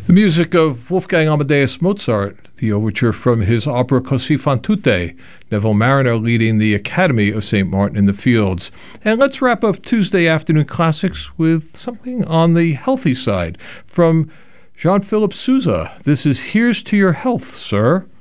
The music of Wolfgang Amadeus Mozart, the overture from his opera Così fan tutte, Neville Marriner leading the Academy of St. Martin in the Fields. And let's wrap up Tuesday Afternoon Classics with something on the healthy side from Jean-Philippe Sousa. This is Here's to Your Health, Sir.